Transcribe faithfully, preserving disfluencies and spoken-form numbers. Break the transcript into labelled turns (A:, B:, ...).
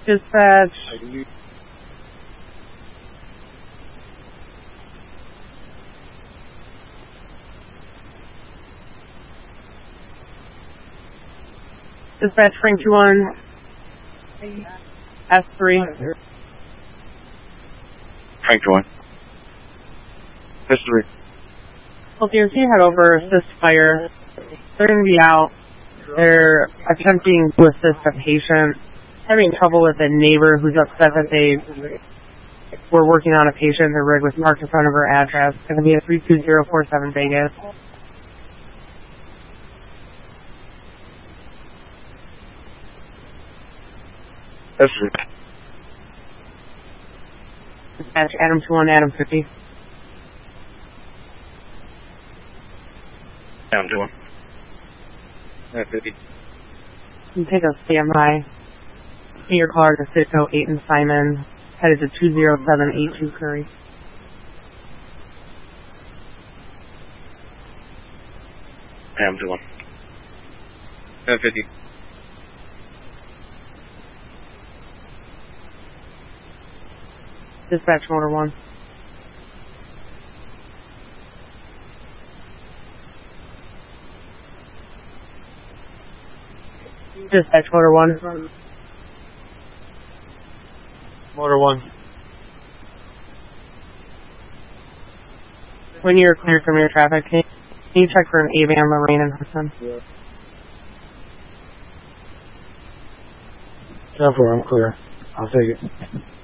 A: Dispatch. Dispatch Frank two one. S three.
B: Frank two one. S three.
A: Well, dear, can you head over, assist fire? They're going to be out. They're attempting to assist a patient, having trouble with a neighbor who's upset that they were working on a patient. Their rig was parked in front of her address. It's going to be at three two zero four seven Vegas.
B: S three.
A: Dispatch Adam two one, Adam fifty.
B: Adam two one. Adam fifty.
A: You can take a standby. See your car to Citgo eight and Simon. Headed to two zero seven eight two Curry.
B: Adam two one. Adam fifty.
A: Dispatch Motor one. Dispatch Motor one.
C: Motor one.
A: When you're cleared from your traffic, can you check for an A-Van, Lorraine, and Hudson?
C: Yeah. ten four, I'm clear. I'll take it.